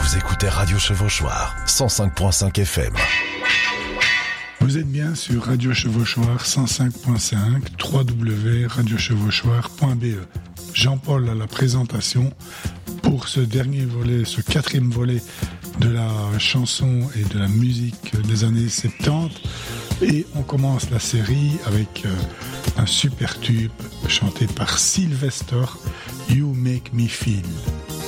Vous écoutez Radio Chevauchoir, 105.5 FM. Vous êtes bien sur Radio Chevauchoir 105.5, www.radiochevauchoir.be. Jean-Paul à la présentation pour ce dernier volet, ce quatrième volet de la chanson et de la musique des années 70. Et on commence la série avec un super tube chanté par Sylvester, You Make Me Feel.